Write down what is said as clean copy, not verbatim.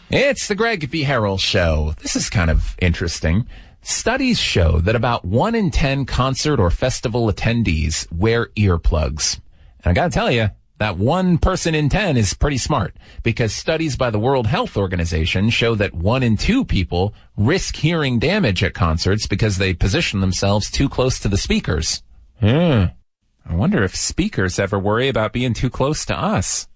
It's the Greg B. Harrell Show. This is kind of interesting. Studies show that about 1 in 10 concert or festival attendees wear earplugs. And I gotta tell you, that 1 person in 10 is pretty smart, because studies by the World Health Organization show that 1 in 2 people risk hearing damage at concerts because they position themselves too close to the speakers. I wonder if speakers ever worry about being too close to us.